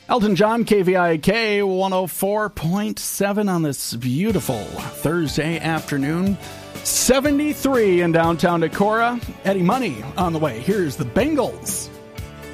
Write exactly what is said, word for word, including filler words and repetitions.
Elton John, K V I K one oh four point seven on this beautiful Thursday afternoon. seventy-three in downtown Decorah. Eddie Money on the way. Here's the Bengals.